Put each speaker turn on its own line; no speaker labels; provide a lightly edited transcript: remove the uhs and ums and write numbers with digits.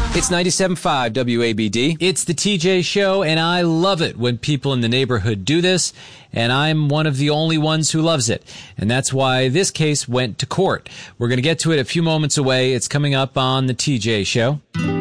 It's 97.5 WABD. It's the TJ Show, and I love it when people in the neighborhood do this, and I'm one of the only ones who loves it. And that's why this case went to court. We're going to get to it a few moments away. It's coming up on the TJ Show.